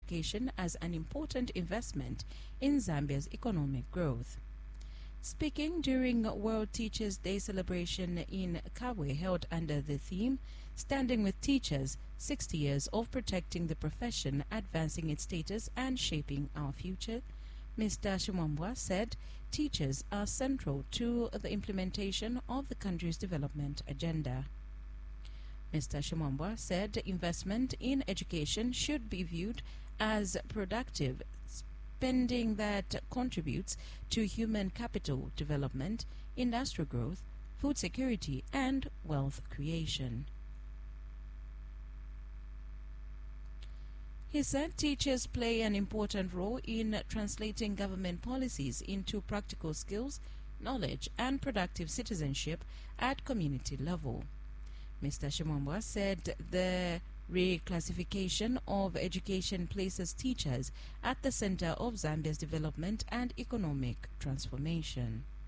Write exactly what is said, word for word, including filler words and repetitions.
education as an important investment in Zambia's economic growth. Speaking during World Teachers' Day celebration in Kabwe held under the theme, Standing with Teachers, sixty years of protecting the profession, advancing its status and shaping our future, Mister Chimwambwa said teachers are central to the implementation of the country's development agenda. Mister Chimwambwa said investment in education should be viewed as productive spending that contributes to human capital development, industrial growth, food security, and wealth creation. He said teachers play an important role in translating government policies into practical skills, knowledge, and productive citizenship at community level. Mister Chimwambwa said the reclassification of education places teachers at the center of Zambia's development and economic transformation.